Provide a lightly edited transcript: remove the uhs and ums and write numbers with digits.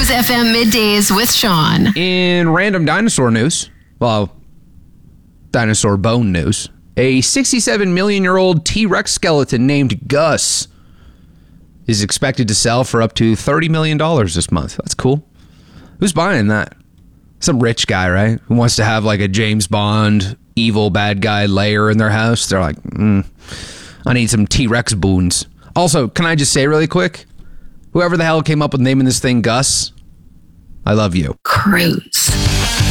Kiss FM Middays with Sean. In random dinosaur news, well, dinosaur bone news, a 67-million-year-old T-Rex skeleton named Gus is expected to sell for up to $30 million this month. That's cool. Who's buying that? Some rich guy, right? Who wants to have like a James Bond evil bad guy lair in their house. They're like, I need some T-Rex boons. Also, can I just say really quick, whoever the hell came up with naming this thing Gus, I love you. Cruise.